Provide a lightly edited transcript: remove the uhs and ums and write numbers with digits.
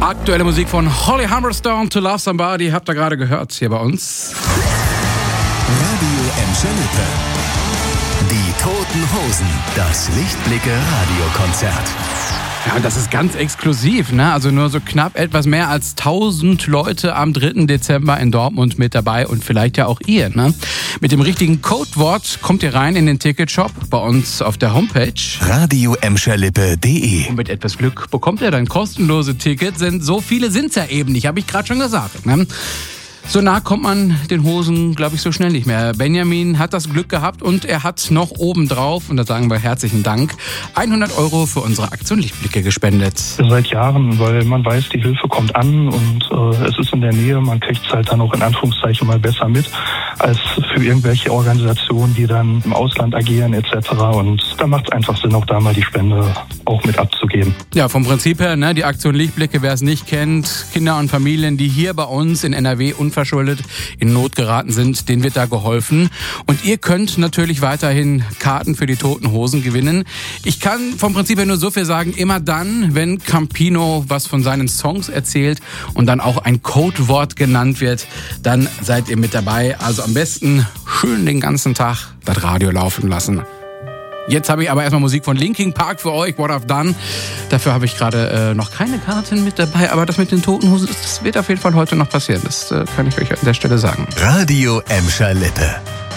Aktuelle Musik von Holly Humberstone, To Love Somebody, habt ihr gerade gehört hier bei uns. Radio Emscher-Lippe. Die Toten Hosen, das Lichtblicke-Radiokonzert. Ja, und das ist ganz exklusiv, ne? Also nur so knapp etwas mehr als 1000 Leute am 3. Dezember in Dortmund mit dabei und vielleicht ja auch ihr, ne? Mit dem richtigen Codewort kommt ihr rein in den Ticketshop bei uns auf der Homepage radioemscherlippe.de. und mit etwas Glück bekommt ihr dann kostenlose Tickets, denn so viele sind's ja eben nicht, habe ich gerade schon gesagt, ne? So nah kommt man den Hosen, glaube ich, so schnell nicht mehr. Benjamin hat das Glück gehabt und er hat noch obendrauf, und da sagen wir herzlichen Dank, 100 € für unsere Aktion Lichtblicke gespendet. Seit Jahren, weil man weiß, die Hilfe kommt an und es ist in der Nähe. Man kriegt es halt dann auch in Anführungszeichen mal besser mit, als für irgendwelche Organisationen, die dann im Ausland agieren etc. Und da macht es einfach Sinn, auch da mal die Spende auch mit abzugeben. Ja, vom Prinzip her, ne, die Aktion Lichtblicke, wer es nicht kennt, Kinder und Familien, die hier bei uns in NRW unverschuldet in Not geraten sind, denen wird da geholfen. Und ihr könnt natürlich weiterhin Karten für die Toten Hosen gewinnen. Ich kann vom Prinzip her nur so viel sagen, immer dann, wenn Campino was von seinen Songs erzählt und dann auch ein Codewort genannt wird, dann seid ihr mit dabei. Also am besten schön den ganzen Tag das Radio laufen lassen. Jetzt habe ich aber erstmal Musik von Linkin Park für euch, What I've Done. Dafür habe ich gerade noch keine Karten mit dabei, aber das mit den Toten Hosen, das wird auf jeden Fall heute noch passieren. Das kann ich euch an der Stelle sagen. Radio Emscher-Lippe.